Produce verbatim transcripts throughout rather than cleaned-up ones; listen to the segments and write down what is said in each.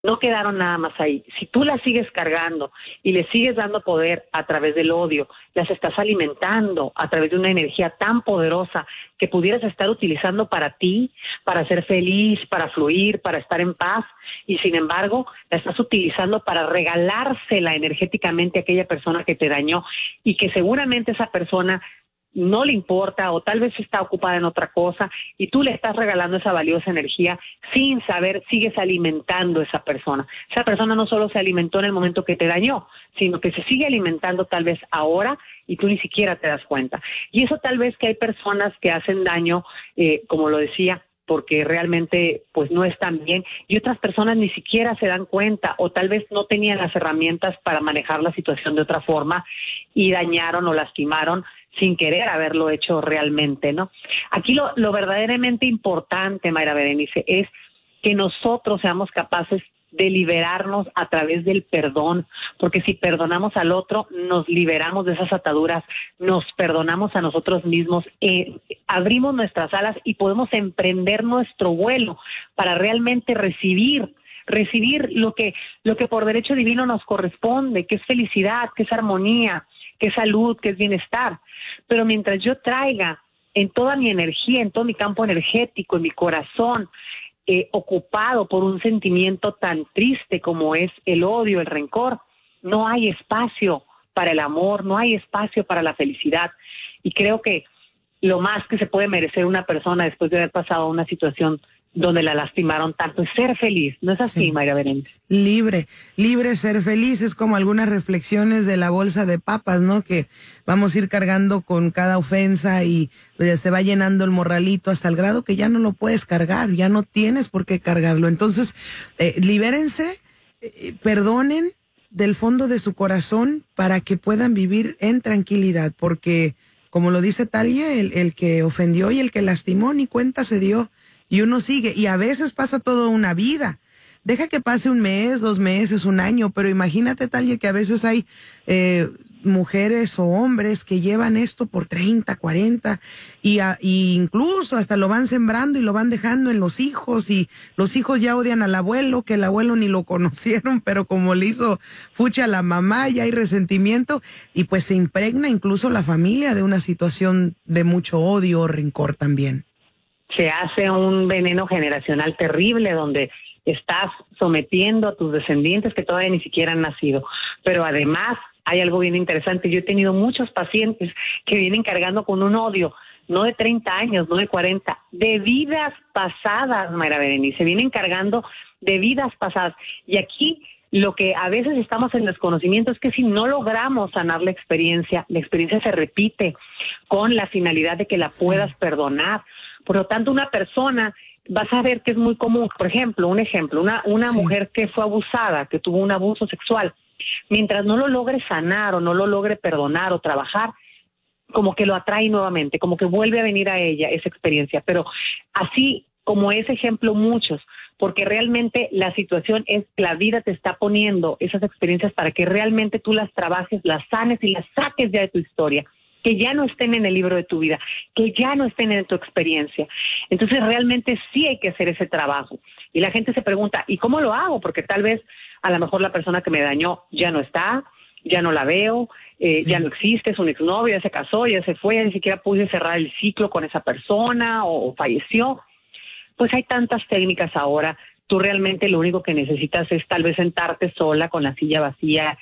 no quedaron nada más ahí. Si tú las sigues cargando y le sigues dando poder a través del odio, las estás alimentando a través de una energía tan poderosa que pudieras estar utilizando para ti, para ser feliz, para fluir, para estar en paz, y sin embargo la estás utilizando para regalársela energéticamente a aquella persona que te dañó y que seguramente esa persona no le importa o tal vez está ocupada en otra cosa y tú le estás regalando esa valiosa energía sin saber, sigues alimentando a esa persona. Esa persona no solo se alimentó en el momento que te dañó, sino que se sigue alimentando tal vez ahora y tú ni siquiera te das cuenta. Y eso tal vez que hay personas que hacen daño, eh, como lo decía, porque realmente pues no están bien y otras personas ni siquiera se dan cuenta o tal vez no tenían las herramientas para manejar la situación de otra forma y dañaron o lastimaron sin querer haberlo hecho realmente, ¿no? Aquí lo, lo verdaderamente importante, Mayra Berenice, es que nosotros seamos capaces de liberarnos a través del perdón, porque si perdonamos al otro, nos liberamos de esas ataduras, nos perdonamos a nosotros mismos, eh, abrimos nuestras alas y podemos emprender nuestro vuelo para realmente recibir recibir lo que, lo que por derecho divino nos corresponde, que es felicidad, que es armonía, que es salud, que es bienestar. Pero mientras yo traiga en toda mi energía, en todo mi campo energético, en mi corazón, eh, ocupado por un sentimiento tan triste como es el odio, el rencor, no hay espacio para el amor, no hay espacio para la felicidad. Y creo que lo más que se puede merecer una persona después de haber pasado una situación donde la lastimaron tanto es ser feliz. ¿No es así, sí. Mayra Berenice? Libre, libre ser feliz, es como algunas reflexiones de la bolsa de papas, ¿no? Que vamos a ir cargando con cada ofensa y pues, se va llenando el morralito hasta el grado que ya no lo puedes cargar, ya no tienes por qué cargarlo. Entonces, eh, libérense, eh, perdonen del fondo de su corazón para que puedan vivir en tranquilidad, porque como lo dice Talia, el, el que ofendió y el que lastimó ni cuenta se dio. Y uno sigue, y a veces pasa toda una vida. Deja que pase un mes, dos meses, un año, pero imagínate, Talia, que a veces hay eh, mujeres o hombres que llevan esto por treinta, cuarenta, y, a, y incluso hasta lo van sembrando y lo van dejando en los hijos, y los hijos ya odian al abuelo, que el abuelo ni lo conocieron, pero como le hizo fucha a la mamá, ya hay resentimiento, y pues se impregna incluso la familia de una situación de mucho odio o rencor también. Se hace un veneno generacional terrible donde estás sometiendo a tus descendientes que todavía ni siquiera han nacido. Pero además hay algo bien interesante. Yo he tenido muchos pacientes que vienen cargando con un odio, no de treinta años, no de cuarenta, de vidas pasadas, Mayra Berenice. Vienen cargando de vidas pasadas. Y aquí lo que a veces estamos en desconocimiento es que si no logramos sanar la experiencia, la experiencia se repite con la finalidad de que la puedas perdonar. Por lo tanto, una persona, vas a ver que es muy común, por ejemplo, un ejemplo, una, una sí. mujer que fue abusada, que tuvo un abuso sexual, mientras no lo logre sanar o no lo logre perdonar o trabajar, como que lo atrae nuevamente, como que vuelve a venir a ella esa experiencia. Pero así como ese ejemplo, muchos, porque realmente la situación es que la vida te está poniendo esas experiencias para que realmente tú las trabajes, las sanes y las saques ya de tu historia, que ya no estén en el libro de tu vida, que ya no estén en tu experiencia. Entonces realmente sí hay que hacer ese trabajo. Y la gente se pregunta, ¿y cómo lo hago? Porque tal vez a lo mejor la persona que me dañó ya no está, ya no la veo, eh, sí. ya no existe, es un exnovio, ya se casó, ya se fue, ya ni siquiera pude cerrar el ciclo con esa persona o, o falleció. Pues hay tantas técnicas ahora. Tú realmente lo único que necesitas es tal vez sentarte sola con la silla vacía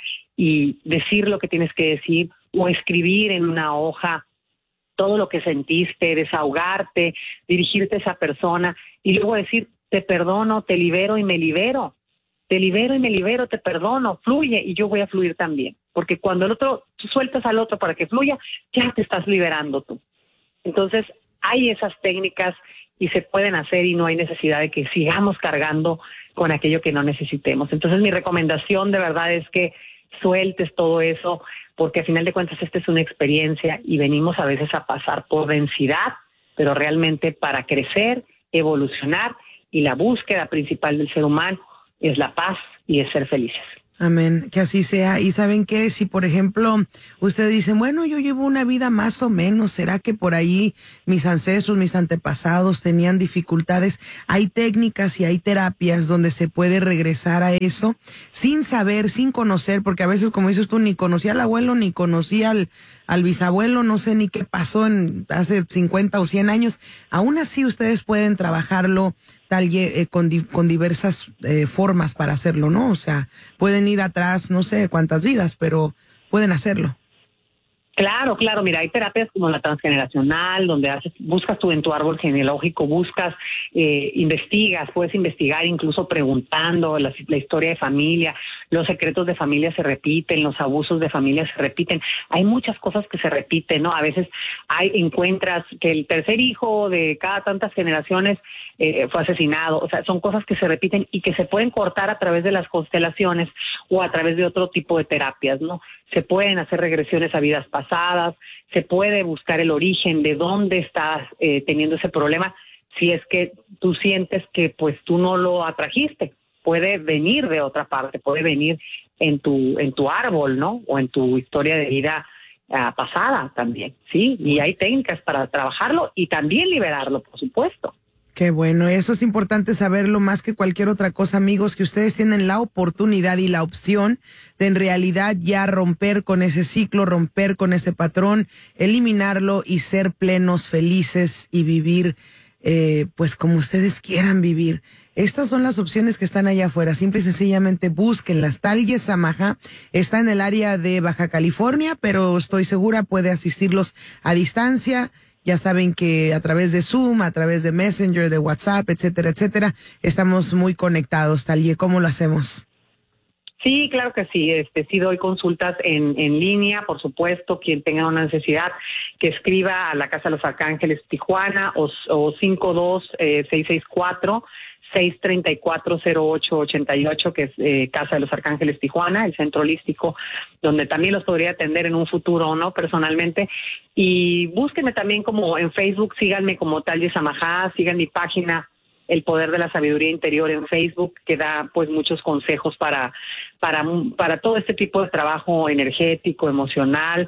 y decir lo que tienes que decir, o escribir en una hoja todo lo que sentiste, desahogarte, dirigirte a esa persona y luego decir, te perdono, te libero y me libero, te libero y me libero, te perdono, fluye y yo voy a fluir también, porque cuando el otro, tú sueltas al otro para que fluya, ya te estás liberando tú. Entonces hay esas técnicas y se pueden hacer y no hay necesidad de que sigamos cargando con aquello que no necesitemos. Entonces mi recomendación de verdad es que sueltes todo eso, porque a final de cuentas esta es una experiencia y venimos a veces a pasar por densidad, pero realmente para crecer, evolucionar, y la búsqueda principal del ser humano es la paz y es ser felices. Amén, que así sea. Y ¿saben qué? Si, por ejemplo, ustedes dicen, bueno, yo llevo una vida más o menos, ¿será que por ahí mis ancestros, mis antepasados tenían dificultades? Hay técnicas y hay terapias donde se puede regresar a eso sin saber, sin conocer, porque a veces, como dices tú, ni conocí al abuelo, ni conocí al, al bisabuelo, no sé ni qué pasó en hace cincuenta o cien años. Aún así, ustedes pueden trabajarlo tal eh, con, di, con diversas eh, formas para hacerlo, ¿no? O sea, pueden ir atrás, no sé cuántas vidas, pero pueden hacerlo. Claro, claro, mira, hay terapias como la transgeneracional, donde haces, buscas tú en tu árbol genealógico, buscas, eh, investigas, puedes investigar incluso preguntando la, la historia de familia, los secretos de familia se repiten, los abusos de familia se repiten, hay muchas cosas que se repiten, ¿no? A veces hay encuentras que el tercer hijo de cada tantas generaciones eh, fue asesinado, o sea, son cosas que se repiten y que se pueden cortar a través de las constelaciones o a través de otro tipo de terapias, ¿no? Se pueden hacer regresiones a vidas pasadas, se puede buscar el origen de dónde estás eh, teniendo ese problema, si es que tú sientes que pues tú no lo atrajiste, puede venir de otra parte, puede venir en tu en tu árbol, ¿no? O en tu historia de vida uh, pasada también, ¿sí? Y hay técnicas para trabajarlo y también liberarlo, por supuesto. Qué bueno, eso es importante saberlo más que cualquier otra cosa, amigos, que ustedes tienen la oportunidad y la opción de en realidad ya romper con ese ciclo, romper con ese patrón, eliminarlo y ser plenos, felices y vivir eh, pues como ustedes quieran vivir. Estas son las opciones que están allá afuera, simple y sencillamente búsquenlas. Talye Samaha está en el área de Baja California, pero estoy segura puede asistirlos a distancia. Ya saben que a través de Zoom, a través de Messenger, de WhatsApp, etcétera, etcétera, estamos muy conectados. Talye, ¿cómo lo hacemos? Sí, claro que sí. Este, sí doy consultas en, en línea, por supuesto. Quien tenga una necesidad, que escriba a la Casa de los Arcángeles Tijuana o, o cinco dos seis seis cuatro seis tres cuatro cero ocho ocho ocho, que es eh, Casa de los Arcángeles Tijuana, el centro holístico, donde también los podría atender en un futuro, ¿no? Personalmente. Y búsquenme también como en Facebook, síganme como Talye Samaha, sigan mi página El Poder de la Sabiduría Interior en Facebook, que da pues muchos consejos para, para, para todo este tipo de trabajo energético, emocional.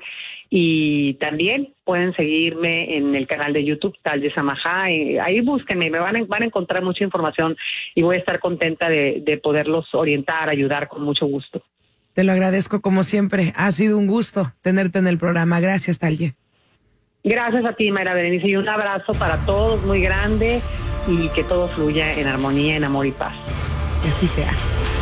Y también pueden seguirme en el canal de YouTube, Talye Samaha. Ahí búsquenme, me van a, van a encontrar mucha información y voy a estar contenta de, de poderlos orientar, ayudar con mucho gusto. Te lo agradezco como siempre. Ha sido un gusto tenerte en el programa. Gracias, Talye. Gracias a ti, Mayra Berenice, y un abrazo para todos muy grande y que todo fluya en armonía, en amor y paz. Que así sea.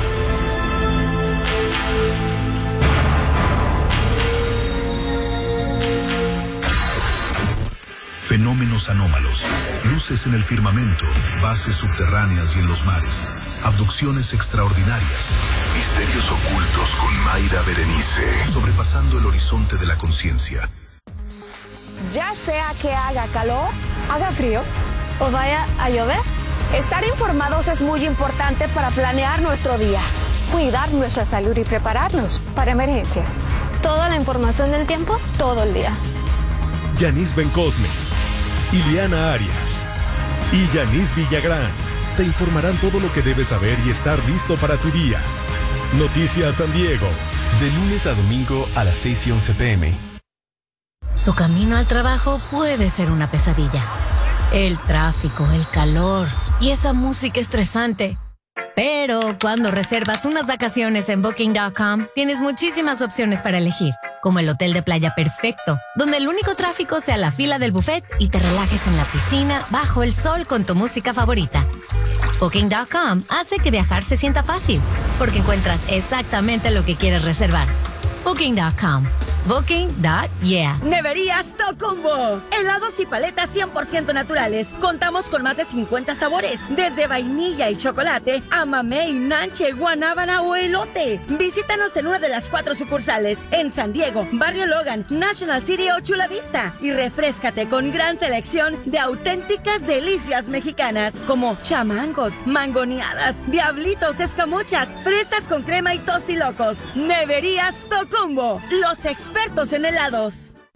Fenómenos anómalos, luces en el firmamento, bases subterráneas y en los mares, abducciones extraordinarias, misterios ocultos con Mayra Berenice, sobrepasando el horizonte de la conciencia. Ya sea que haga calor, haga frío o vaya a llover, estar informados es muy importante para planear nuestro día, cuidar nuestra salud y prepararnos para emergencias. Toda la información del tiempo, todo el día. Yanis Bencosme, Ileana Arias y Yanis Villagrán te informarán todo lo que debes saber y estar listo para tu día. Noticias San Diego, de lunes a domingo a las seis y once pe eme. Tu camino al trabajo puede ser una pesadilla. El tráfico, el calor y esa música estresante. Pero cuando reservas unas vacaciones en Booking punto com, tienes muchísimas opciones para elegir, como el hotel de playa perfecto, donde el único tráfico sea la fila del buffet y te relajes en la piscina bajo el sol con tu música favorita. Booking punto com hace que viajar se sienta fácil, porque encuentras exactamente lo que quieres reservar. Booking punto com. Booking punto yeah. Neverías Tocumbo. Helados y paletas cien por ciento naturales. Contamos con más de cincuenta sabores, desde vainilla y chocolate a mamey, nanche, guanábana o elote. Visítanos en una de las cuatro sucursales, en San Diego, Barrio Logan, National City o Chula Vista. Y refréscate con gran selección de auténticas delicias mexicanas, como chamangos, mangoneadas, diablitos, escamochas, fresas con crema y tostilocos. Neverías Tocumbo. Los expertos en helados.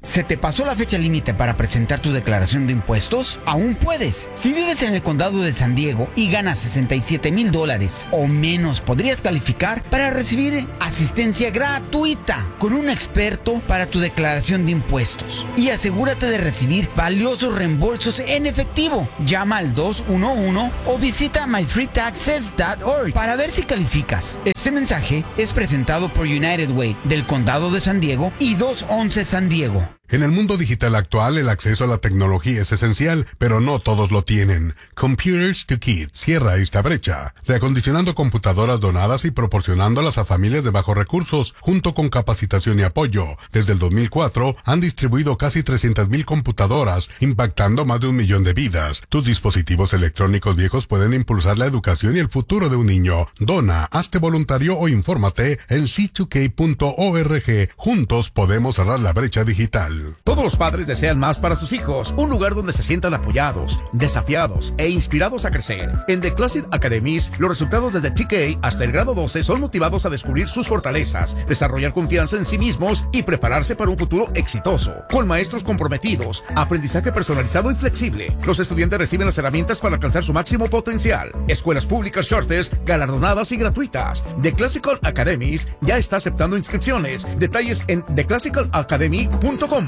¿Se te pasó la fecha límite para presentar tu declaración de impuestos? Aún puedes. Si vives en el condado de San Diego y ganas sesenta y siete mil dólares o menos, podrías calificar para recibir asistencia gratuita con un experto para tu declaración de impuestos. Y asegúrate de recibir valiosos reembolsos en efectivo. Llama al dos uno uno o visita my free taxes punto org para ver si calificas. Este mensaje es presentado por United Way del condado de San Diego y dos once San Diego. En el mundo digital actual, el acceso a la tecnología es esencial, pero no todos lo tienen. Computers to Kids cierra esta brecha, reacondicionando computadoras donadas y proporcionándolas a familias de bajos recursos, junto con capacitación y apoyo. Desde el dos mil cuatro, han distribuido casi trescientas mil computadoras, impactando más de un millón de vidas. Tus dispositivos electrónicos viejos pueden impulsar la educación y el futuro de un niño. Dona, hazte voluntario o infórmate en c dos k punto org. Juntos podemos cerrar la brecha digital. Todos los padres desean más para sus hijos, un lugar donde se sientan apoyados, desafiados e inspirados a crecer. En The Classic Academies, los resultados desde T K hasta el grado doce son motivados a descubrir sus fortalezas, desarrollar confianza en sí mismos y prepararse para un futuro exitoso. Con maestros comprometidos, aprendizaje personalizado y flexible, los estudiantes reciben las herramientas para alcanzar su máximo potencial. Escuelas públicas Charters, galardonadas y gratuitas. The Classical Academies ya está aceptando inscripciones. Detalles en the classical academy punto com.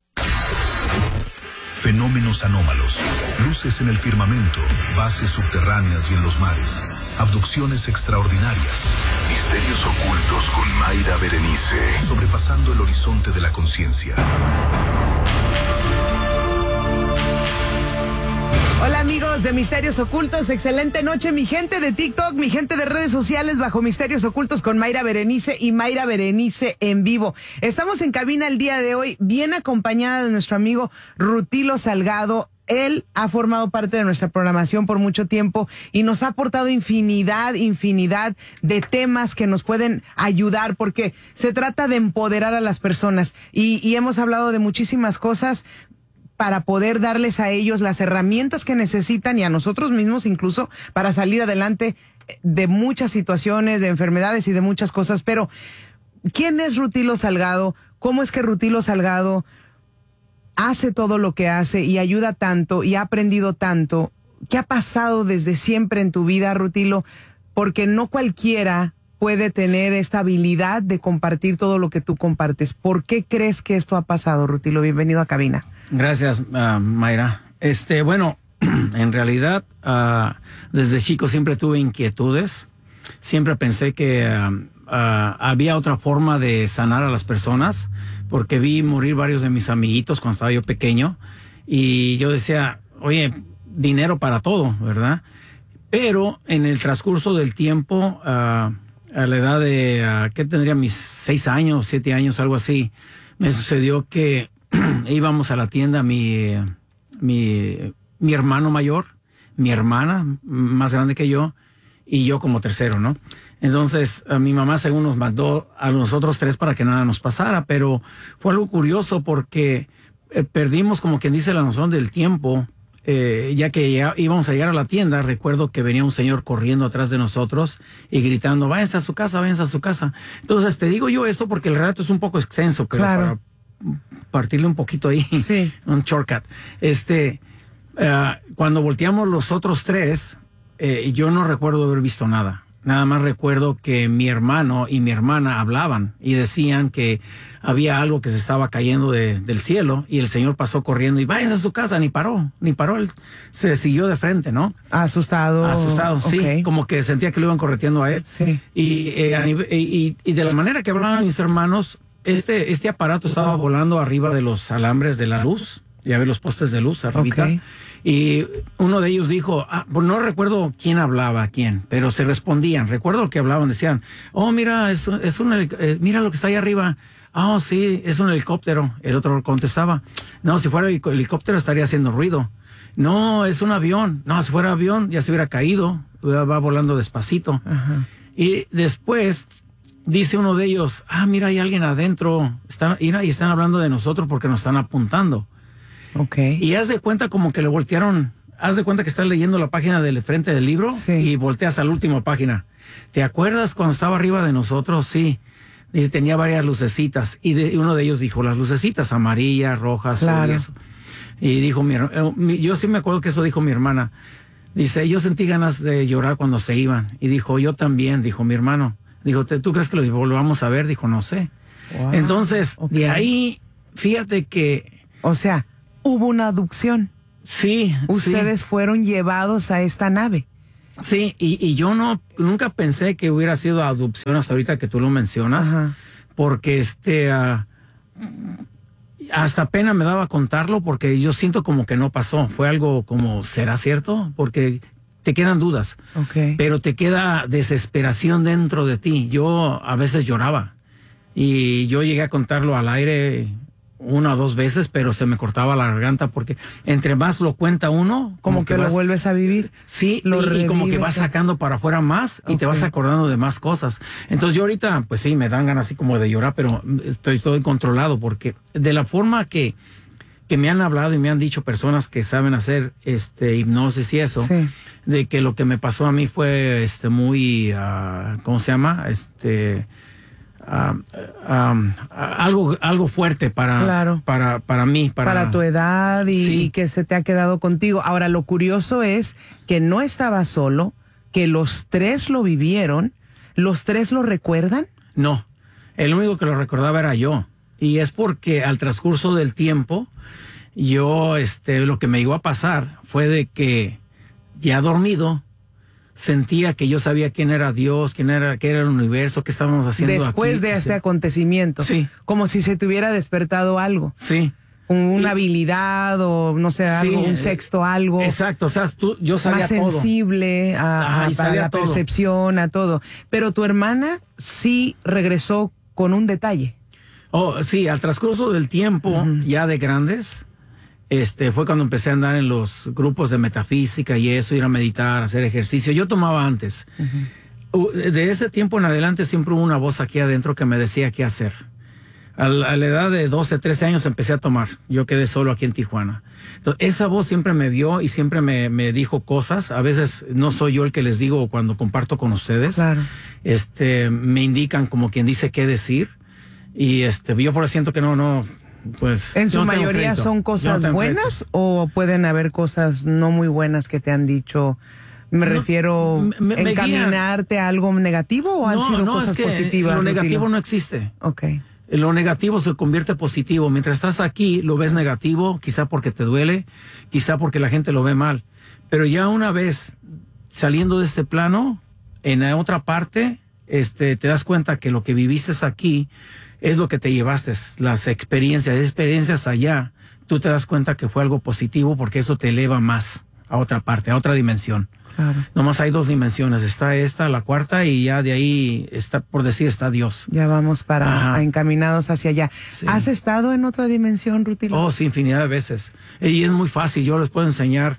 Fenómenos anómalos, luces en el firmamento, bases subterráneas y en los mares, abducciones extraordinarias, misterios ocultos con Mayra Berenice, sobrepasando el horizonte de la conciencia. Hola amigos de Misterios Ocultos, excelente noche mi gente de TikTok, mi gente de redes sociales bajo Misterios Ocultos con Mayra Berenice y Mayra Berenice en vivo. Estamos en cabina el día de hoy bien acompañada de nuestro amigo Rutilo Salgado. Él ha formado parte de nuestra programación por mucho tiempo y nos ha aportado infinidad, infinidad de temas que nos pueden ayudar porque se trata de empoderar a las personas y, y hemos hablado de muchísimas cosas para poder darles a ellos las herramientas que necesitan y a nosotros mismos incluso para salir adelante de muchas situaciones, de enfermedades y de muchas cosas. Pero, ¿quién es Rutilo Salgado? ¿Cómo es que Rutilo Salgado hace todo lo que hace y ayuda tanto y ha aprendido tanto? ¿Qué ha pasado desde siempre en tu vida, Rutilo? Porque no cualquiera puede tener esta habilidad de compartir todo lo que tú compartes. ¿Por qué crees que esto ha pasado, Rutilo? Bienvenido a cabina. Gracias, uh, Mayra. Este, bueno, en realidad, uh, desde chico siempre tuve inquietudes. Siempre pensé que uh, uh, había otra forma de sanar a las personas, porque vi morir varios de mis amiguitos cuando estaba yo pequeño. Y yo decía, oye, dinero para todo, ¿verdad? Pero en el transcurso del tiempo, uh, a la edad de, uh, ¿qué tendría? Mis seis años, siete años, algo así, me sucedió que íbamos a la tienda, mi, mi, mi hermano mayor, mi hermana más grande que yo, y yo como tercero, ¿no? Entonces, a mi mamá según nos mandó a nosotros tres para que nada nos pasara, pero fue algo curioso porque eh, perdimos, como quien dice, la noción del tiempo. Eh, ya que ya íbamos a llegar a la tienda, recuerdo que venía un señor corriendo atrás de nosotros y gritando, váyanse a su casa, váyanse a su casa. Entonces, te digo yo esto porque el relato es un poco extenso, pero claro, para partirle un poquito ahí, sí, un shortcut. Este, uh, cuando volteamos los otros tres, eh, yo no recuerdo haber visto nada. Nada más recuerdo que mi hermano y mi hermana hablaban y decían que había algo que se estaba cayendo de, del cielo y el señor pasó corriendo y váyanse a su casa, ni paró, ni paró, él se siguió de frente, ¿no? Asustado. Asustado, sí, okay. Como que sentía que lo iban correteando a él. Sí. Y, eh, a nivel, y, y de la manera que hablaban mis hermanos, este, este aparato estaba volando arriba de los alambres de la luz, ya ve los postes de luz arribita. Okay. Y uno de ellos dijo, ah, pues no recuerdo quién hablaba, quién, pero se respondían. Recuerdo que hablaban, decían, oh, mira, es, es un, eh, mira lo que está ahí arriba. Ah, oh, sí, es un helicóptero. El otro contestaba, no, si fuera el helicóptero estaría haciendo ruido. No, es un avión. No, si fuera avión ya se hubiera caído. Va volando despacito. Uh-huh. Y después dice uno de ellos, ah, mira, hay alguien adentro. Están, y están hablando de nosotros porque nos están apuntando. Okay. Y haz de cuenta como que le voltearon, haz de cuenta que estás leyendo la página del frente del libro, sí, y volteas a la última página. ¿Te acuerdas cuando estaba arriba de nosotros? Sí. Dice, tenía varias lucecitas y, de, y uno de ellos dijo, las lucecitas amarillas, rojas, claro. y eso. Y dijo, mi, mi, yo sí me acuerdo que eso dijo mi hermana. Dice, yo sentí ganas de llorar cuando se iban. Y dijo, yo también, dijo mi hermano. Dijo, ¿tú crees que los volvamos a ver? Dijo, no sé. Wow. Entonces, okay. de ahí, fíjate que... O sea, hubo una adopción. Sí. Ustedes sí. fueron llevados a esta nave. Sí, y, y yo no, nunca pensé que hubiera sido adopción hasta ahorita que tú lo mencionas. Ajá. Porque este... Uh, hasta pena me daba contarlo porque yo siento como que no pasó. Fue algo como, ¿será cierto? Porque te quedan dudas. Okay. Pero te queda desesperación dentro de ti. Yo a veces lloraba. Y yo llegué a contarlo al aire una o dos veces, pero se me cortaba la garganta porque entre más lo cuenta uno... Como, como que, que vas, lo vuelves a vivir. Sí, lo y, y como que vas sacando para afuera más y okay. te vas acordando de más cosas. Entonces yo ahorita, pues sí, me dan ganas así como de llorar, pero estoy todo controlado porque de la forma que, que me han hablado y me han dicho personas que saben hacer este hipnosis y eso, sí. de que lo que me pasó a mí fue este muy, uh, ¿cómo se llama? Este... Uh, um, algo algo fuerte para claro. para para mí para, para tu edad y, sí. y que se te ha quedado contigo. Ahora lo curioso es que no estabas solo, que los tres lo vivieron. ¿Los tres lo recuerdan? No, el único que lo recordaba era yo, y es porque al transcurso del tiempo yo este lo que me llegó a pasar fue de que ya dormido sentía que yo sabía quién era Dios, quién era, qué era el universo, qué estábamos haciendo después aquí, de este se... acontecimiento. Sí. Como si se te hubiera despertado algo. Sí. Una y... habilidad o no sé, algo, sí, un sexto algo. Exacto, o sea, tú, yo sabía más sensible todo. a, Ajá, a, a la todo. percepción, a todo. Pero tu hermana sí regresó con un detalle. Oh, sí, al transcurso del tiempo, uh-huh. ya de grandes... Este, fue cuando empecé a andar en los grupos de metafísica y eso, ir a meditar, hacer ejercicio. Yo tomaba antes. Uh-huh. De ese tiempo en adelante siempre hubo una voz aquí adentro que me decía qué hacer. A la, a la edad de doce, trece años empecé a tomar. Yo quedé solo aquí en Tijuana. Entonces, esa voz siempre me vio y siempre me, me dijo cosas. A veces no soy yo el que les digo cuando comparto con ustedes. Claro. Este, me indican como quien dice qué decir. Y este, yo por eso siento que no, no... Pues, ¿en su no mayoría son cosas no buenas crédito. O pueden haber cosas no muy buenas que te han dicho? Me no, refiero me, me encaminarte guía. A algo negativo o han no, sido no, cosas es que positivas. Lo Rutilo? Negativo no existe. Okay. Lo negativo se convierte positivo. Mientras estás aquí lo ves negativo, quizá porque te duele, quizá porque la gente lo ve mal. Pero ya una vez saliendo de este plano, en la otra parte, este, te das cuenta que lo que viviste aquí es lo que te llevaste, las experiencias, experiencias allá, tú te das cuenta que fue algo positivo porque eso te eleva más a otra parte, a otra dimensión. Claro. Nomás hay dos dimensiones, está esta, la cuarta, y ya de ahí está, por decir, está Dios. Ya vamos para encaminados hacia allá. Sí. ¿Has estado en otra dimensión, Rutilo? Oh, sí, infinidad de veces. Y es muy fácil, yo les puedo enseñar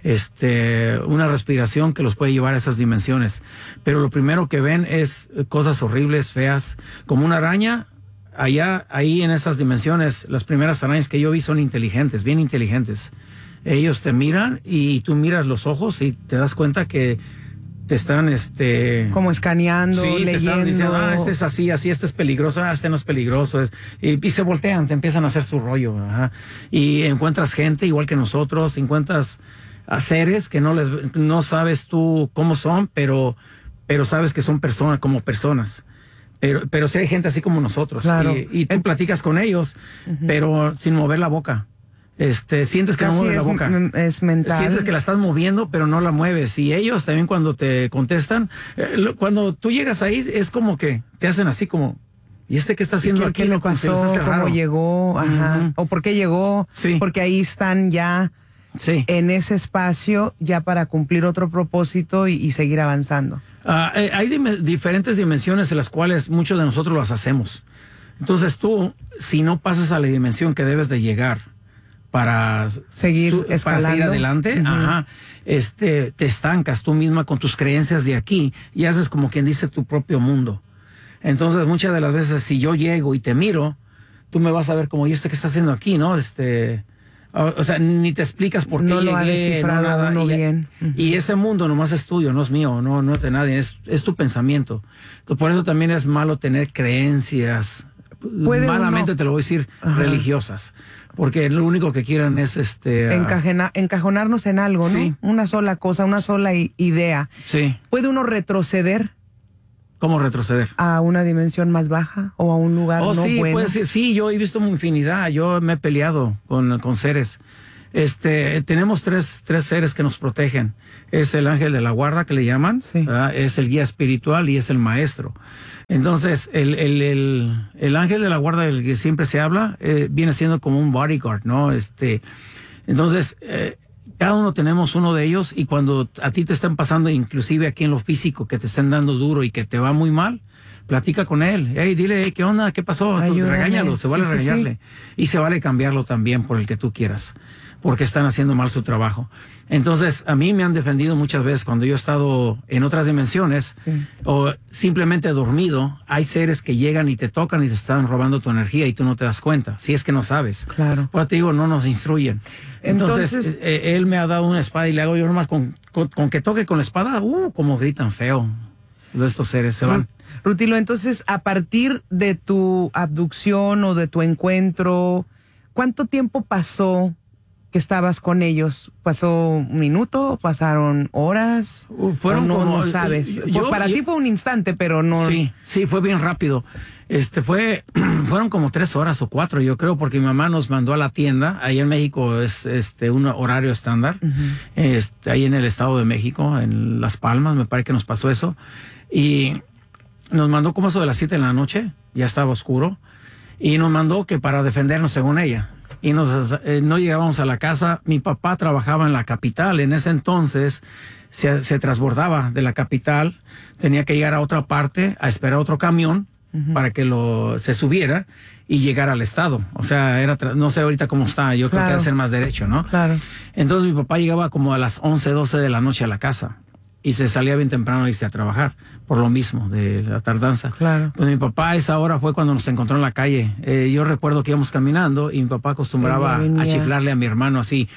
este una respiración que los puede llevar a esas dimensiones. Pero lo primero que ven es cosas horribles, feas, como una araña. Allá, ahí en esas dimensiones, las primeras arañas que yo vi son inteligentes, bien inteligentes. Ellos te miran y tú miras los ojos y te das cuenta que te están, este... como escaneando, sí, leyendo. Te están diciendo, ah, este es así, así, este es peligroso, ah, este no es peligroso. Es... Y, y se voltean, te empiezan a hacer su rollo. Ajá. Y encuentras gente igual que nosotros, encuentras a seres que no les, no sabes tú cómo son, pero, pero sabes que son personas, como personas. Pero, pero sí hay gente así como nosotros. Claro. Y, y tú platicas con ellos, uh-huh. pero sin mover la boca. Este, sientes que casi no mueves es, la boca. Es mental. Sientes que la estás moviendo, pero no la mueves. Y ellos también cuando te contestan, eh, cuando tú llegas ahí, es como que te hacen así como, ¿y este qué está haciendo ¿Qué, aquí? ¿Qué le pasó? ¿Cómo llegó? Ajá. Uh-huh. ¿O por qué llegó? Sí. Porque ahí están ya sí. en ese espacio ya para cumplir otro propósito y, y seguir avanzando. Uh, eh, hay dim- diferentes dimensiones en las cuales muchos de nosotros las hacemos. Entonces tú, si no pasas a la dimensión que debes de llegar para seguir su, escalando, para seguir adelante, uh-huh. ajá, este, te estancas tú misma con tus creencias de aquí y haces como quien dice tu propio mundo. Entonces muchas de las veces si yo llego y te miro, tú me vas a ver como, ¿y este qué está haciendo aquí, no? Este... O sea, ni te explicas por qué no llegué, lo ha descifrado no nada. uno y, bien. Uh-huh. Y ese mundo nomás es tuyo, no es mío, no, no es de nadie, es, es tu pensamiento. Entonces, por eso también es malo tener creencias, malamente uno, te lo voy a decir, ajá, religiosas. Porque lo único que quieren es este Encajena, encajonarnos en algo, ¿no? Sí. Una sola cosa, una sola idea. Sí. ¿Puede uno retroceder? ¿Cómo retroceder? ¿A una dimensión más baja o a un lugar oh, no sí, bueno? Pues, sí, sí, yo he visto infinidad, yo me he peleado con, con seres. Este, tenemos tres, tres seres que nos protegen. Es el ángel de la guarda que le llaman, sí, es el guía espiritual y es el maestro. Entonces, el, el, el, el ángel de la guarda del que siempre se habla, eh, viene siendo como un bodyguard, ¿no? Este, entonces, eh, cada uno tenemos uno de ellos y cuando a ti te están pasando, inclusive aquí en lo físico, que te están dando duro y que te va muy mal, platica con él. Hey, dile, hey, ¿qué onda? ¿Qué pasó? Ayúdame. Regáñalo, se vale sí, regañarle. Sí, sí. Y se vale cambiarlo también por el que tú quieras, porque están haciendo mal su trabajo. Entonces, a mí me han defendido muchas veces cuando yo he estado en otras dimensiones, sí, o simplemente dormido, hay seres que llegan y te tocan y te están robando tu energía y tú no te das cuenta, si es que no sabes. Claro. Ahora te digo, no nos instruyen. Entonces, Entonces eh, él me ha dado una espada y le hago yo nomás con, con, con que toque con la espada, uh, como gritan feo. Estos seres se van. Rutilo, entonces, a partir de tu abducción o de tu encuentro, ¿cuánto tiempo pasó que estabas con ellos? ¿Pasó un minuto? ¿Pasaron horas? Uh, fueron no, como, no sabes. Yo, Para yo, ti fue un instante, pero no. Sí, sí, fue bien rápido. Este fue, fueron como tres horas o cuatro, yo creo, porque mi mamá nos mandó a la tienda. Ahí en México es este un horario estándar. Uh-huh. Este, ahí en el Estado de México, en Las Palmas, me parece que nos pasó eso. Y nos mandó como eso de las siete de la noche, ya estaba oscuro, y nos mandó que para defendernos según ella. Y nos, eh, no llegábamos a la casa. Mi papá trabajaba en la capital, en ese entonces se, se transbordaba de la capital, tenía que llegar a otra parte, a esperar otro camión, uh-huh, para que lo se subiera y llegar al estado. O sea, era no sé ahorita cómo está, yo creo, claro, que debe ser más derecho, ¿no? Claro. Entonces mi papá llegaba como a las once, doce de la noche a la casa. Y se salía bien temprano a irse a trabajar, por lo mismo, de la tardanza. Claro. Pues mi papá a esa hora fue cuando nos encontró en la calle. Eh, yo recuerdo que íbamos caminando y mi papá acostumbraba a chiflarle a mi hermano así,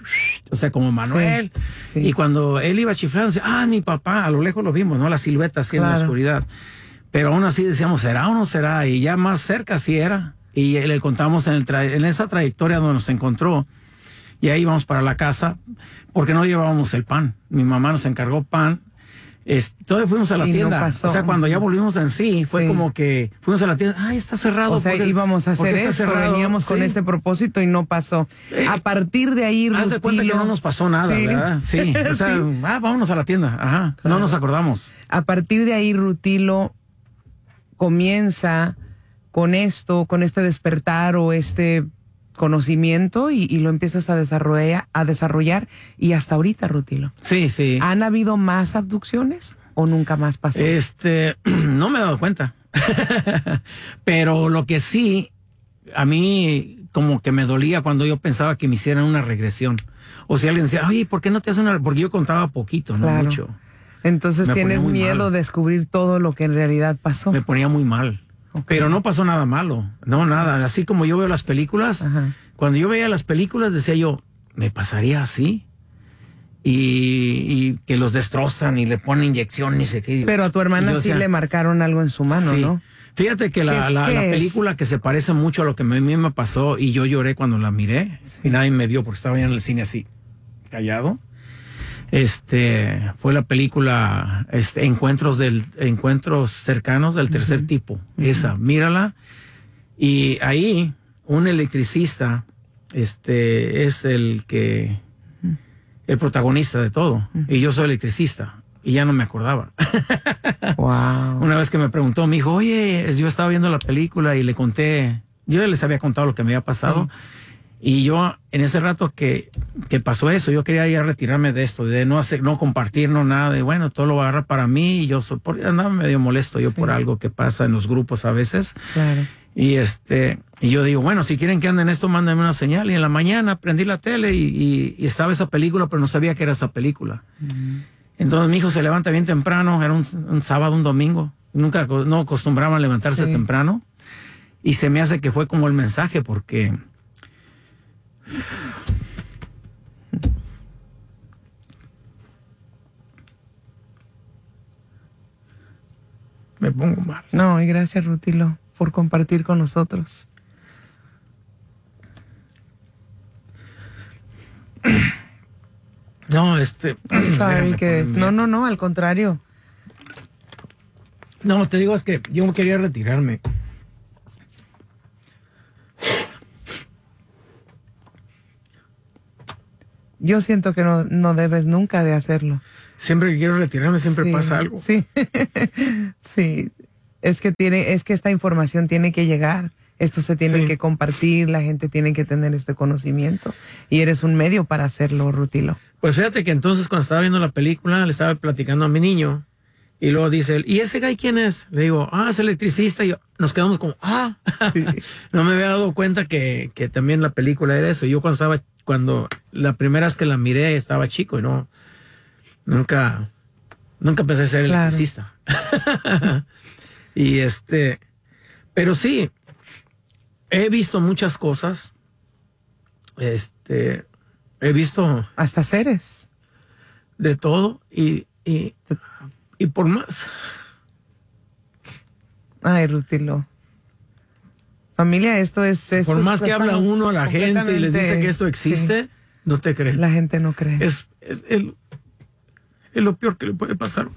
o sea, como Manuel. Sí, sí. Y cuando él iba chiflando, decía, ah, mi papá, a lo lejos lo vimos, ¿no? La silueta así, claro, en la oscuridad. Pero aún así decíamos, ¿será o no será? Y ya más cerca sí era. Y le contamos en, el tra en esa trayectoria donde nos encontró. Y ahí íbamos para la casa, porque no llevábamos el pan. Mi mamá nos encargó pan. Es, todavía fuimos a la y tienda. No o sea, cuando ya volvimos en sí, fue sí, como que fuimos a la tienda. Ay, está cerrado. O sea, porque, íbamos a hacer esto, cerrado, veníamos sí, con este propósito y no pasó. Eh, a partir de ahí, haz de cuenta que no nos pasó nada, sí, ¿verdad? Sí. O sea, sí, ah, vámonos a la tienda. Ajá. Claro. No nos acordamos. A partir de ahí, Rutilo comienza con esto, con este despertar o este conocimiento y, y lo empiezas a desarrollar, a desarrollar y hasta ahorita, Rutilo. Sí, sí. ¿Han habido más abducciones o nunca más pasó? Este, no me he dado cuenta. Pero lo que sí, a mí como que me dolía cuando yo pensaba que me hicieran una regresión. O si alguien decía, oye, ¿por qué no te hacen una? Porque yo contaba poquito, no claro, mucho. Entonces me tienes miedo mal. de descubrir todo lo que en realidad pasó. Me ponía muy mal. Okay. Pero no pasó nada malo, no, nada. Así como yo veo las películas, ajá, cuando yo veía las películas decía yo, ¿me pasaría así? Y, y que los destrozan y le ponen inyección y se qué. Pero a tu hermana yo, sí o sea, le marcaron algo en su mano, sí, ¿no? Fíjate que la, la, la película que se parece mucho a lo que a mí me pasó y yo lloré cuando la miré, sí, y nadie me vio porque estaba ya en el cine así, callado. Este fue la película este, Encuentros del Encuentros cercanos del tercer uh-huh, tipo. Uh-huh. Esa, mírala. Y ahí un electricista este es el que uh-huh, el protagonista de todo. Uh-huh. Y yo soy electricista y ya no me acordaba. Wow. Una vez que me preguntó, me dijo, "Oye, yo estaba viendo la película y le conté, yo les había contado lo que me había pasado." Uh-huh. Y yo, en ese rato que, que pasó eso, yo quería ya retirarme de esto, de no hacer, no compartir, no nada, de bueno, todo lo voy a agarrar para mí, y yo so, por, andaba medio molesto yo sí, por algo que pasa en los grupos a veces. Claro. Y este, y yo digo, bueno, si quieren que anden esto, mándenme una señal. Y en la mañana prendí la tele y, y, y estaba esa película, pero no sabía que era esa película. Uh-huh. Entonces mi hijo se levanta bien temprano, era un, un sábado, un domingo, nunca, no acostumbraban levantarse sí, temprano. Y se me hace que fue como el mensaje, porque me pongo mal. No, y gracias, Rutilo, por compartir con nosotros. No, este... Sorry, que... No, no, no, al contrario. No, te digo, es que yo quería retirarme. Yo siento que no, no debes nunca de hacerlo. Siempre que quiero retirarme, siempre sí, pasa algo. Sí, sí. Es que tiene, es que esta información tiene que llegar. Esto se tiene sí. que compartir, la gente tiene que tener este conocimiento. Y eres un medio para hacerlo, Rutilo. Pues fíjate que entonces cuando estaba viendo la película, le estaba platicando a mi niño. Y luego dice él, ¿y ese guy quién es? Le digo, ah, es electricista. Y yo, nos quedamos como, ah. Sí. No me había dado cuenta que, que también la película era eso. Yo cuando estaba, cuando la primera vez que la miré estaba chico y no, nunca, nunca pensé ser claro. electricista. Y este, pero sí, he visto muchas cosas. Este, he visto. Hasta seres. De todo y, y Y por más. Ay, Rutilo. Familia, esto es... Esto por más es, que habla uno a la gente y les dice que esto existe, sí. no te creen. La gente no cree. Es, es, es, es lo peor que le puede pasar.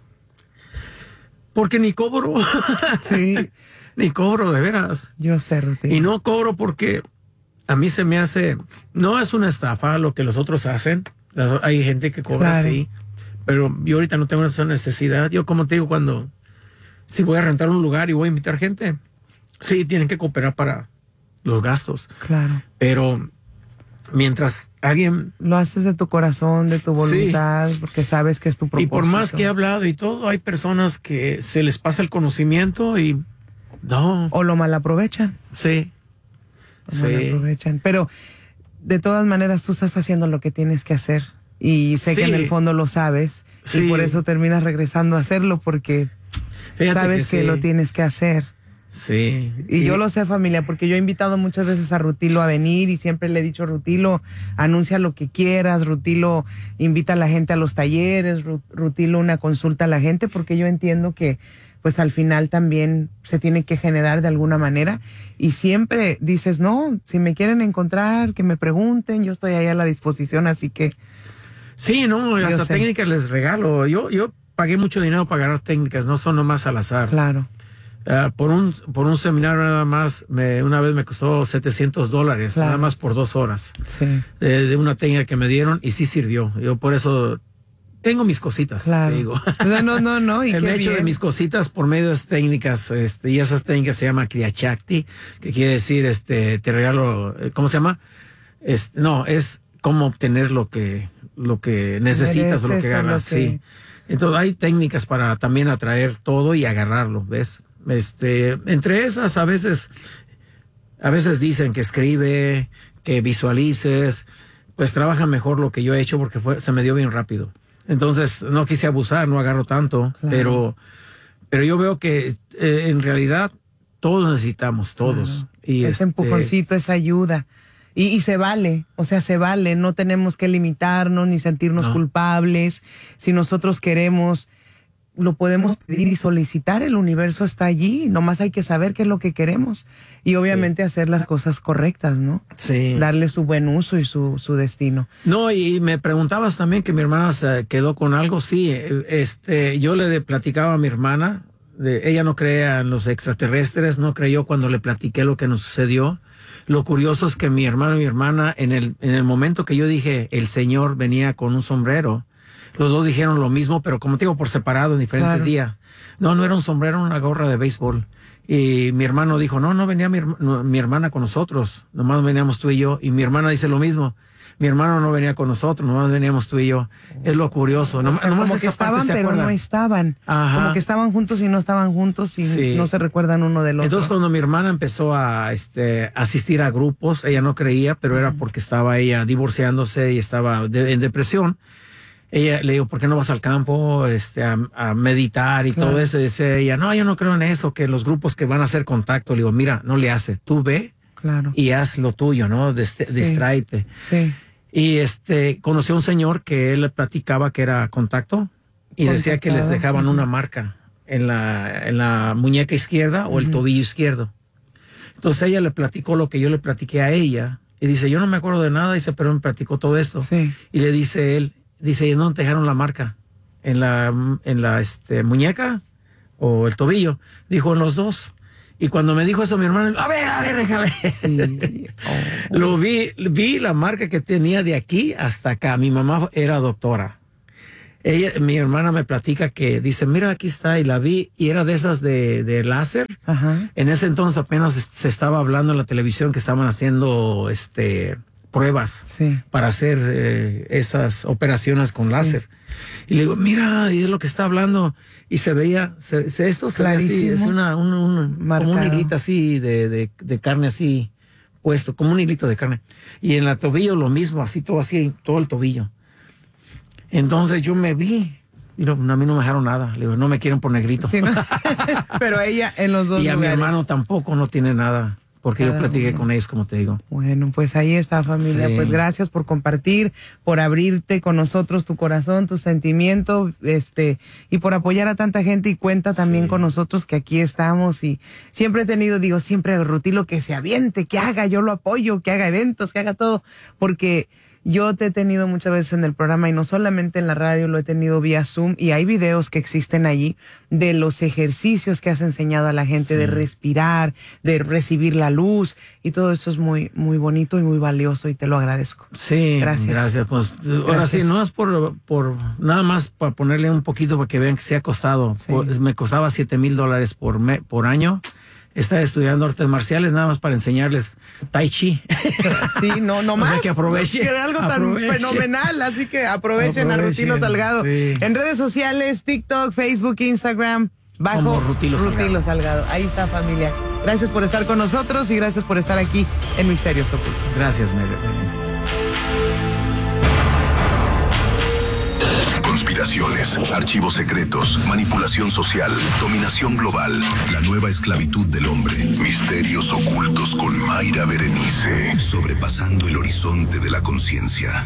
Porque ni cobro. Sí. Ni cobro, de veras. Yo sé, Rutilo. Y no cobro porque a mí se me hace... No es una estafa lo que los otros hacen. Hay gente que cobra claro. así. Pero yo ahorita no tengo esa necesidad. Yo, como te digo, cuando si voy a rentar un lugar y voy a invitar gente, sí, tienen que cooperar para los gastos. Claro. Pero mientras alguien... Lo haces de tu corazón, de tu voluntad, sí. porque sabes que es tu propósito. Y por más que he hablado y todo, hay personas que se les pasa el conocimiento y no. O lo malaprovechan. Sí. Lo sí. malaprovechan. Pero de todas maneras tú estás haciendo lo que tienes que hacer. Y sé sí. que en el fondo lo sabes sí. y por eso terminas regresando a hacerlo porque Fíjate sabes que, que sí. lo tienes que hacer. Sí. Y, y yo lo sé, familia, porque yo he invitado muchas veces a Rutilo a venir y siempre le he dicho, Rutilo, anuncia lo que quieras, Rutilo, invita a la gente a los talleres, Rutilo, una consulta a la gente, porque yo entiendo que pues al final también se tiene que generar de alguna manera y siempre dices, no, si me quieren encontrar, que me pregunten, yo estoy ahí a la disposición, así que... Sí, no, hasta técnicas les regalo. Yo yo pagué mucho dinero para ganar técnicas, no son nomás al azar. Claro. Uh, por un por un seminario nada más, me, una vez me costó setecientos dólares, claro. nada más por dos horas. Sí. De, de una técnica que me dieron y sí sirvió. Yo por eso tengo mis cositas, claro. te digo. No, no, no, no. ¿Y me qué he hecho bien? de mis cositas por medio de esas técnicas, este, y esas técnicas se llama Kriya Shakti, que quiere decir, este, te regalo, ¿cómo se llama? Este, no, es cómo obtener lo que lo que necesitas o lo que ganas, lo que... sí. Entonces hay técnicas para también atraer todo y agarrarlo, ¿ves? Este, entre esas a veces, a veces dicen que escribe, que visualices, pues trabaja mejor lo que yo he hecho porque fue, se me dio bien rápido. Entonces no quise abusar, no agarro tanto, claro. pero, pero yo veo que eh, en realidad todos necesitamos, todos. Claro. Y ese este... empujoncito, esa ayuda. Y, y se vale, o sea, se vale, no tenemos que limitarnos ni sentirnos no. culpables. Si nosotros queremos, lo podemos pedir y solicitar, el universo está allí, nomás hay que saber qué es lo que queremos. Y obviamente sí. hacer las cosas correctas, ¿no? Sí. Darle su buen uso y su, su destino. No, y me preguntabas también que mi hermana se quedó con algo, sí, este, yo le platicaba a mi hermana, de, ella no creía en los extraterrestres, no creyó cuando le platiqué lo que nos sucedió. Lo curioso es que mi hermano y mi hermana, en el, en el momento que yo dije, el Señor venía con un sombrero, los dos dijeron lo mismo, pero como te digo, por separado, en diferentes claro. días. No, no era un sombrero, una gorra de béisbol. Y mi hermano dijo, no, no venía mi, no, mi hermana con nosotros, nomás veníamos tú y yo. Y mi hermana dice lo mismo. Mi hermano no venía con nosotros, nomás veníamos tú y yo. Es lo curioso. No, o sea, nomás como que estaban, pero no estaban. Ajá. Como que estaban juntos y no estaban juntos y sí. no se recuerdan uno del otro. Entonces, cuando mi hermana empezó a este, asistir a grupos, ella no creía, pero era porque estaba ella divorciándose y estaba de, en depresión. Ella le digo, ¿por qué no vas al campo este, a, a meditar y claro. todo eso? Y dice ella, no, yo no creo en eso, que los grupos que van a hacer contacto. Le digo, mira, no le hace, tú ve claro. y haz lo tuyo, ¿no? Dist- sí. Distráete. Sí. Y este, conoció a un señor que él platicaba que era contacto y contactado. Decía que les dejaban uh-huh. una marca en la, en la muñeca izquierda o el uh-huh. tobillo izquierdo. Entonces ella le platicó lo que yo le platiqué a ella. Y dice, yo no me acuerdo de nada, dice, pero me platicó todo esto. Sí. Y le dice él, dice, ¿y no te dejaron la marca? ¿En la, en la este, muñeca o el tobillo? Dijo, en los dos. Y cuando me dijo eso mi hermano, a ver, a ver, déjame. Sí. Oh. Lo vi, vi la marca que tenía de aquí hasta acá. Mi mamá era doctora. Ella, mi hermana me platica que dice, mira, aquí está, y la vi, y era de esas de, de láser. Ajá. En ese entonces apenas se estaba hablando en la televisión que estaban haciendo este pruebas sí. para hacer eh, esas operaciones con sí. láser. Y le digo, mira, y es lo que está hablando. Y se veía, se, se, esto se ve así, es una, un, un, como un hilito así de, de, de carne así puesto, como un hilito de carne. Y en el tobillo lo mismo, así todo así, todo el tobillo. Entonces yo me vi, y no, a mí no me dejaron nada. Le digo, no me quieren por negrito. Sí, ¿no? Pero ella en los dos Y a lugares. mi hermano tampoco no tiene nada, porque Cada yo platiqué uno. con ellos, como te digo. Bueno, pues ahí está, familia. Sí. Pues gracias por compartir, por abrirte con nosotros tu corazón, tu sentimiento, este, y por apoyar a tanta gente. Y cuenta también sí. con nosotros que aquí estamos. Y siempre he tenido, digo, siempre a Rutilo que se aviente, que haga, yo lo apoyo, que haga eventos, que haga todo, porque yo te he tenido muchas veces en el programa y no solamente en la radio, lo he tenido vía Zoom y hay videos que existen allí de los ejercicios que has enseñado a la gente, sí. de respirar, de recibir la luz y todo eso es muy muy bonito y muy valioso y te lo agradezco. Sí, gracias. Gracias. Pues gracias. Ahora sí, no es por, por nada más para ponerle un poquito para que vean que se ha costado. Sí. Pues, me costaba siete mil dólares por, me, por año. Estaba estudiando artes marciales nada más para enseñarles tai chi. Sí, no, no más. O sea que aprovechen. Que era algo aprovechen. tan fenomenal, así que aprovechen, aprovechen a Rutilo Salgado. Sí. En redes sociales, TikTok, Facebook, Instagram, bajo Como Rutilo, Rutilo Salgado. Salgado. Ahí está, familia. Gracias por estar con nosotros y gracias por estar aquí en Misterios Ocultos. Gracias, Mary. Conspiraciones, archivos secretos, manipulación social, dominación global, la nueva esclavitud del hombre, misterios ocultos con Mayra Berenice, sobrepasando el horizonte de la conciencia.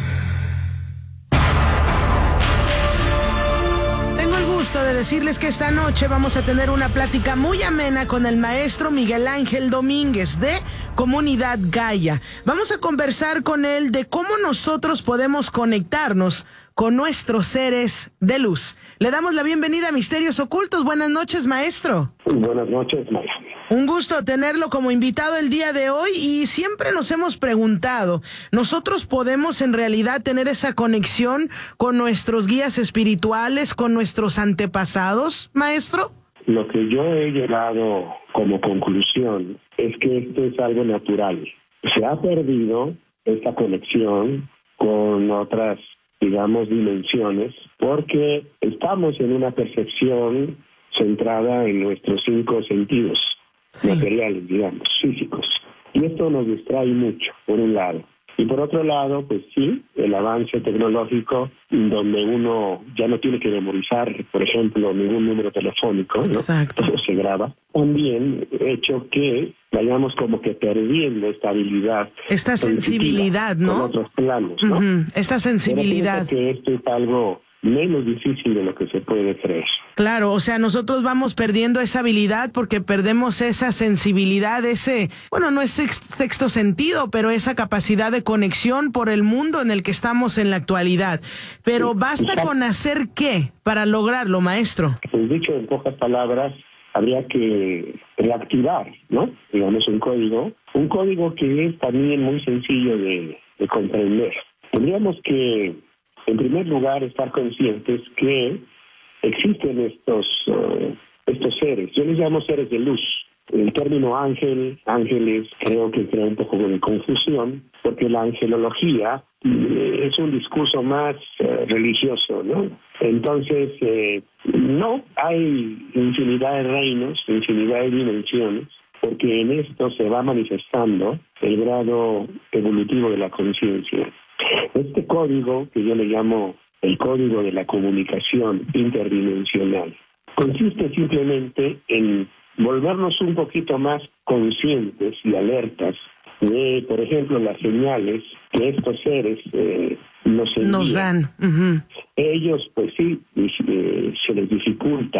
Tengo el gusto de decirles que esta noche vamos a tener una plática muy amena con el maestro Miguel Ángel Domínguez de Comunidad Gaia. Vamos a conversar con él de cómo nosotros podemos conectarnos con nuestros seres de luz. Le damos la bienvenida a Misterios Ocultos. Buenas noches, maestro. Buenas noches, Mayra. Un gusto tenerlo como invitado el día de hoy y siempre nos hemos preguntado, ¿nosotros podemos en realidad tener esa conexión con nuestros guías espirituales, con nuestros antepasados, maestro? Lo que yo he llegado como conclusión es que esto es algo natural. Se ha perdido esta conexión con otras, digamos, dimensiones, porque estamos en una percepción centrada en nuestros cinco sentidos, sí. materiales, digamos, físicos. Y esto nos distrae mucho, por un lado. Y por otro lado, pues sí, el avance tecnológico, donde uno ya no tiene que memorizar, por ejemplo, ningún número telefónico, ¿no? Exacto. Eso se graba. También hecho que vayamos como que perdiendo esta habilidad. Esta sensibilidad, ¿no? Con otros planos, ¿no? Uh-huh. Esta sensibilidad. Pero pienso que esto es algo menos difícil de lo que se puede creer. Claro, o sea, nosotros vamos perdiendo esa habilidad porque perdemos esa sensibilidad, ese, bueno, no es sexto sentido, pero esa capacidad de conexión por el mundo en el que estamos en la actualidad. Pero basta Exacto. con hacer qué para lograrlo, maestro. Pues dicho en pocas palabras, habría que reactivar, ¿no? Digamos un código, un código que es también muy sencillo de, de comprender. Tendríamos que, en primer lugar, estar conscientes que existen estos uh, estos seres. Yo les llamo seres de luz. El término ángel, ángeles, creo que crea un poco de confusión, porque la angelología eh, es un discurso más eh, religioso, ¿no? Entonces, eh, no, hay infinidad de reinos, infinidad de dimensiones, porque en esto se va manifestando el grado evolutivo de la conciencia. Este código, que yo le llamo el código de la comunicación interdimensional, consiste simplemente en volvernos un poquito más conscientes y alertas de, por ejemplo, las señales que estos seres eh, nos envían. Nos dan. Uh-huh. Ellos, pues sí, eh, se les dificulta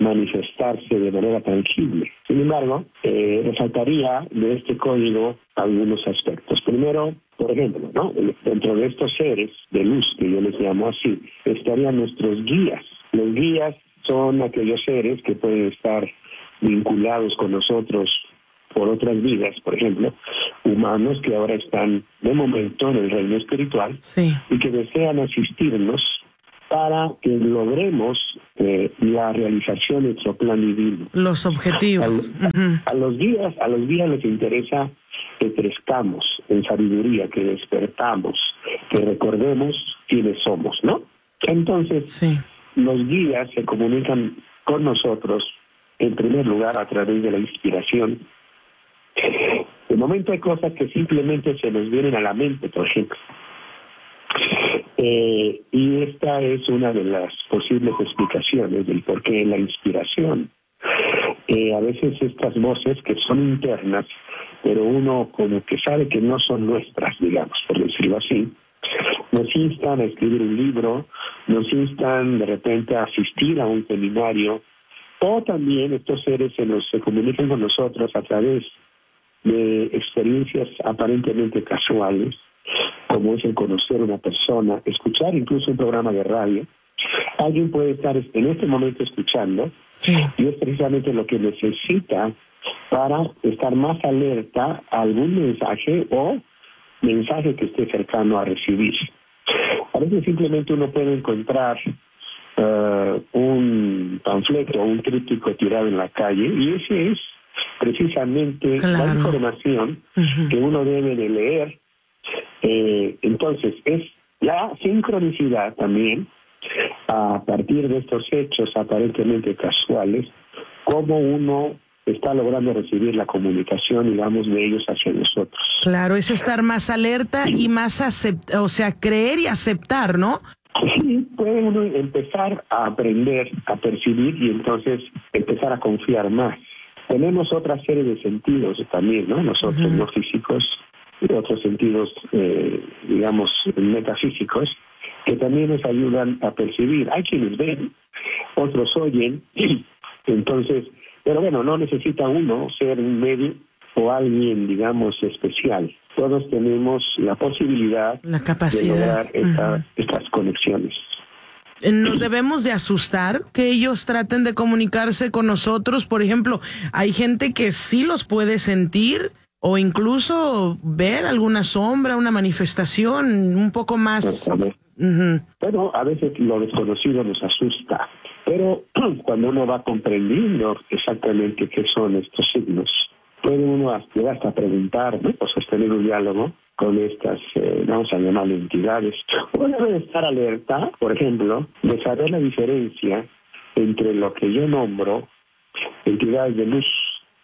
manifestarse de manera tangible. Sin embargo, eh, resaltaría de este código algunos aspectos. Primero, por ejemplo, ¿no? Dentro de estos seres de luz, que yo les llamo así, estarían nuestros guías. Los guías son aquellos seres que pueden estar vinculados con nosotros por otras vidas, por ejemplo, humanos que ahora están de momento en el reino espiritual, sí, y que desean asistirnos para que logremos eh, la realización de nuestro plan divino. Los objetivos. A, uh-huh. a los guías, a los guías les interesa que crezcamos en sabiduría, que despertamos, que recordemos quiénes somos, ¿no? Entonces, sí, los guías se comunican con nosotros, en primer lugar, a través de la inspiración. De momento hay cosas que simplemente se nos vienen a la mente, por ejemplo. Eh, y esta es una de las posibles explicaciones del por qué la inspiración. Eh, a veces estas voces que son internas, pero uno como que sabe que no son nuestras, digamos, por decirlo así, nos instan a escribir un libro, nos instan de repente a asistir a un seminario, o también estos seres se, nos, se comunican con nosotros a través de experiencias aparentemente casuales, como es el conocer a una persona, escuchar incluso un programa de radio. Alguien puede estar en este momento escuchando, sí, y es precisamente lo que necesita para estar más alerta a algún mensaje o mensaje que esté cercano a recibir. A veces simplemente uno puede encontrar uh, un panfleto o un tríptico tirado en la calle, y ese es precisamente claro, la información uh-huh. que uno debe de leer. Eh, entonces, es la sincronicidad también, a partir de estos hechos aparentemente casuales, cómo uno está logrando recibir la comunicación, digamos, de ellos hacia nosotros. Claro, es estar más alerta y más aceptar, o sea, creer y aceptar, ¿no? Sí, puede uno empezar a aprender, a percibir y entonces empezar a confiar más. Tenemos otra serie de sentidos también, ¿no? Nosotros, uh-huh. no físicos, y otros sentidos, eh, digamos, metafísicos, que también nos ayudan a percibir. Hay quienes ven, otros oyen, entonces, pero bueno, no necesita uno ser un medio o alguien, digamos, especial. Todos tenemos la posibilidad la capacidad de lograr esta, uh-huh. estas conexiones. ¿Nos debemos de asustar que ellos traten de comunicarse con nosotros? Por ejemplo, hay gente que sí los puede sentir o incluso ver alguna sombra, una manifestación un poco más... Uh-huh. Bueno, a veces lo desconocido nos asusta, pero cuando uno va comprendiendo exactamente qué son estos signos, puede uno llegar hasta preguntar, ¿no? O sostener un diálogo con estas, eh, vamos a llamarle entidades. Uno debe estar alerta, por ejemplo, de saber la diferencia entre lo que yo nombro entidades de luz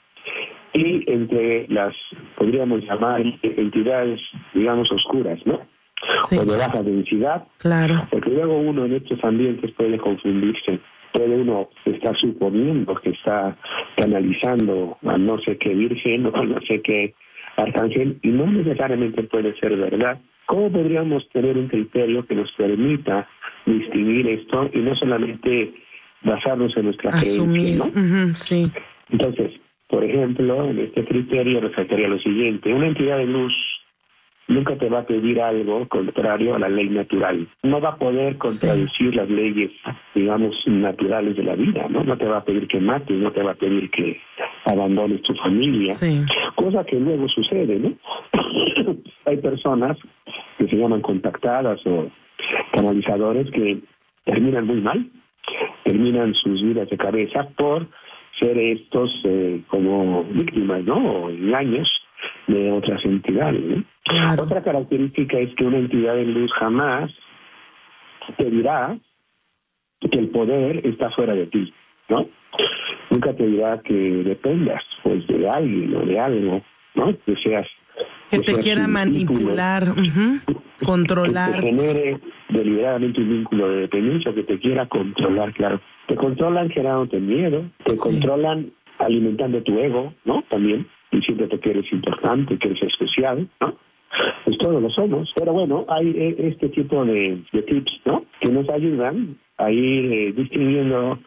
y entre las, podríamos llamar, entidades, digamos, oscuras, ¿no? Sí. O de baja densidad. Claro. Porque luego uno en estos ambientes puede confundirse. Puede uno estar suponiendo que está canalizando a no sé qué virgen o a no sé qué arcángel, y no necesariamente puede ser verdad. ¿Cómo podríamos tener un criterio que nos permita distinguir esto y no solamente basarnos en nuestra Asumir. creencia, ¿no? Uh-huh, sí. Entonces, por ejemplo, en este criterio resaltaría lo siguiente: una entidad de luz nunca te va a pedir algo contrario a la ley natural. No va a poder contradecir sí. las leyes, digamos, naturales de la vida, ¿no? No te va a pedir que mates, no te va a pedir que abandones tu familia, sí. cosa que luego sucede, ¿no? Hay personas que se llaman contactadas o canalizadores que terminan muy mal, terminan sus vidas de cabeza por ser estos eh, como víctimas, ¿no? O engaños de otras entidades, ¿no? Claro. Otra característica es que una entidad de luz jamás te dirá que el poder está fuera de ti, ¿no? Nunca te dirá que dependas, pues, de alguien o de algo, ¿no? Que seas... Que, que te seas quiera manipular, uh-huh. controlar. Que te genere deliberadamente un vínculo de dependencia, que te quiera controlar, claro. Te controlan generándote miedo, te sí. controlan alimentando tu ego, ¿no? También, diciéndote que eres importante, que eres especial, ¿no? Pues todos lo somos, pero bueno, hay este tipo de, de tips, ¿no? Que nos ayudan a ir eh, distinguiendo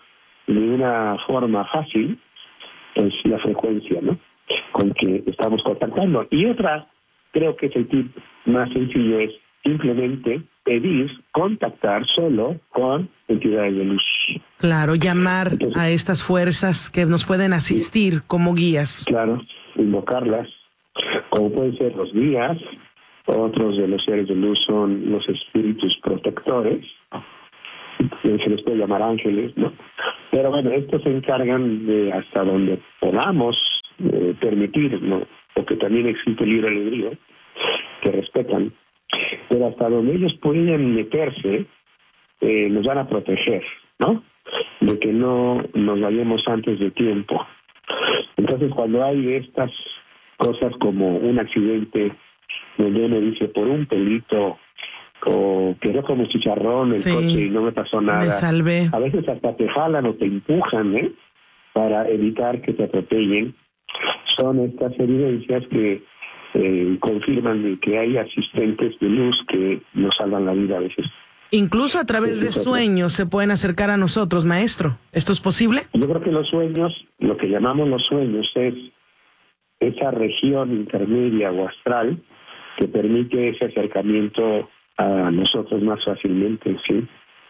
de una forma fácil, pues la frecuencia, ¿no?, con que estamos contactando. Y otra, creo que es el tip más sencillo, es simplemente pedir contactar solo con entidades de luz. Claro, llamar Entonces, a estas fuerzas que nos pueden asistir sí, como guías. Claro, invocarlas, como pueden ser los guías. Otros de los seres de luz son los espíritus protectores, se les puede llamar ángeles, ¿no? Pero bueno, estos se encargan de hasta donde podamos eh, permitir, ¿no?, porque también existe libre albedrío, que respetan, pero hasta donde ellos pueden meterse, eh, nos van a proteger, ¿no?, de que no nos vayamos antes de tiempo. Entonces, cuando hay estas cosas como un accidente, donde uno dice, por un pelito, o quedó como chicharrón el sí, coche y no me pasó nada. Me salvé. A veces hasta te jalan o te empujan, ¿eh?, para evitar que te atropellen. Son estas evidencias que eh, confirman que hay asistentes de luz que nos salvan la vida a veces. Incluso a través sí, de sí, sueños se pueden acercar a nosotros, maestro. ¿Esto es posible? Yo creo que los sueños, lo que llamamos los sueños, es esa región intermedia o astral que permite ese acercamiento a nosotros más fácilmente, ¿sí?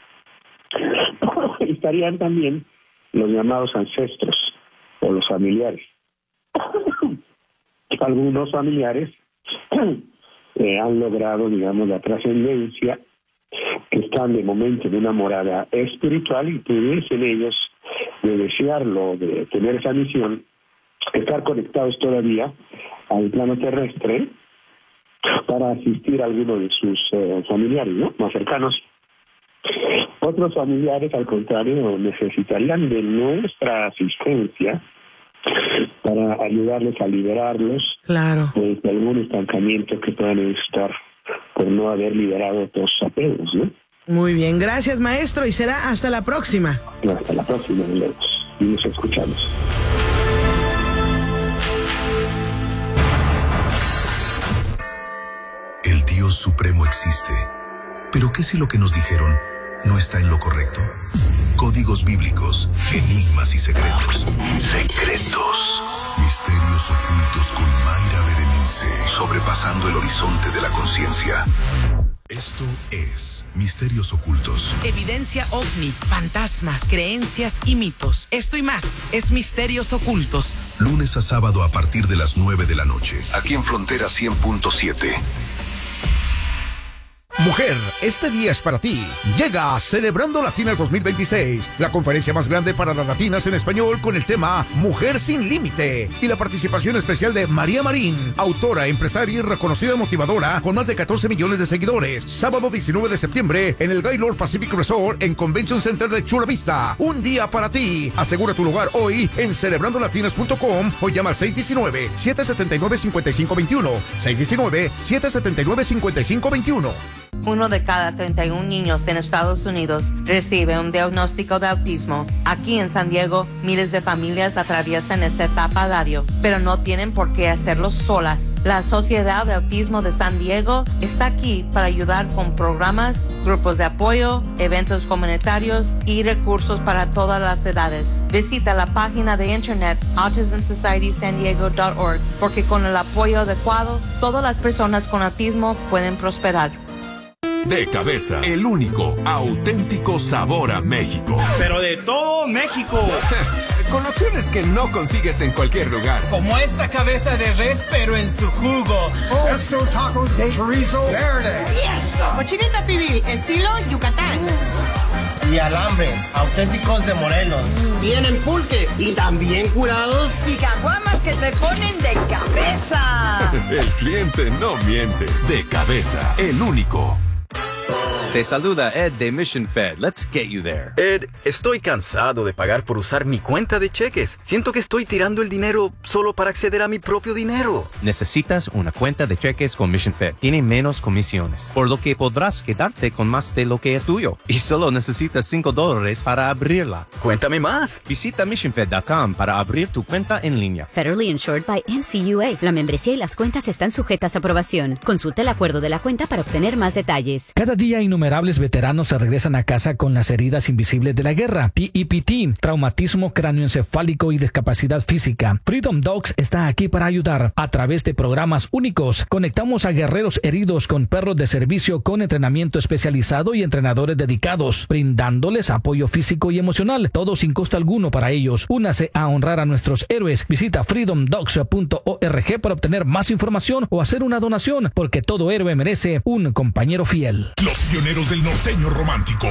Estarían también los llamados ancestros o los familiares. Algunos familiares eh, han logrado, digamos, la trascendencia, que están de momento en una morada espiritual y pudiesen ellos, de desearlo, de tener esa misión, estar conectados todavía al plano terrestre para asistir a alguno de sus eh, familiares, ¿no?, más cercanos. Otros familiares, al contrario, necesitarían de nuestra asistencia para ayudarles a liberarlos, claro, pues, de algún estancamiento que puedan estar por no haber liberado todos sus apegos, ¿no? Muy bien, gracias, maestro, y será hasta la próxima. No, hasta la próxima, y nos escuchamos. El Dios Supremo existe, pero ¿qué si lo que nos dijeron no está en lo correcto? Códigos bíblicos, enigmas y secretos. Secretos. Misterios ocultos con Mayra Berenice, sobrepasando el horizonte de la conciencia. Esto es Misterios Ocultos. Evidencia ovni, fantasmas, creencias y mitos. Esto y más es Misterios Ocultos. Lunes a sábado a partir de las nueve de la noche. Aquí en Frontera cien punto siete. Mujer, este día es para ti. Llega Celebrando Latinas dos mil veintiséis, la conferencia más grande para las latinas en español con el tema Mujer sin Límite y la participación especial de María Marín, autora, empresaria y reconocida motivadora con más de catorce millones de seguidores. Sábado diecinueve de septiembre en el Gaylord Pacific Resort en Convention Center de Chula Vista. Un día para ti. Asegura tu lugar hoy en celebrando latinas punto com o llama al seis uno nueve, siete siete nueve, cinco cinco dos uno. seis uno nueve, siete siete nueve, cinco cinco dos uno. Uno de cada treinta y un niños en Estados Unidos recibe un diagnóstico de autismo. Aquí en San Diego, miles de familias atraviesan esta etapa a diario, pero no tienen por qué hacerlo solas. La Sociedad de Autismo de San Diego está aquí para ayudar con programas, grupos de apoyo, eventos comunitarios y recursos para todas las edades. Visita la página de internet autism society san diego punto org porque con el apoyo adecuado, todas las personas con autismo pueden prosperar. De Cabeza, el único auténtico sabor a México. Pero de todo México. Con opciones que no consigues en cualquier lugar. Como esta cabeza de res, pero en su jugo. Oh, estos tacos de chorizo verde. Yes. Cochinita pibil, estilo Yucatán. Y alambres, auténticos de Morelos. Tienen pulques y también curados. Y caguamas que te ponen de cabeza. El cliente no miente. De Cabeza, el único. Te saluda Ed de Mission Fed. Let's get you there. Ed, estoy cansado de pagar por usar mi cuenta de cheques. Siento que estoy tirando el dinero solo para acceder a mi propio dinero. Necesitas una cuenta de cheques con Mission Fed. Tiene menos comisiones, por lo que podrás quedarte con más de lo que es tuyo. Y solo necesitas cinco dólares para abrirla. Cuéntame más. Visita mission fed punto com para abrir tu cuenta en línea. Federally insured by M C U A. La membresía y las cuentas están sujetas a aprobación. Consulta el acuerdo de la cuenta para obtener más detalles. Cada día hay Innumerables veteranos se regresan a casa con las heridas invisibles de la guerra. T E P T, traumatismo cráneoencefálico y discapacidad física. Freedom Dogs está aquí para ayudar. A través de programas únicos, conectamos a guerreros heridos con perros de servicio con entrenamiento especializado y entrenadores dedicados, brindándoles apoyo físico y emocional, todo sin costo alguno para ellos. Únase a honrar a nuestros héroes. Visita freedom dogs punto org para obtener más información o hacer una donación, porque todo héroe merece un compañero fiel. Los pioneros del norteño romántico.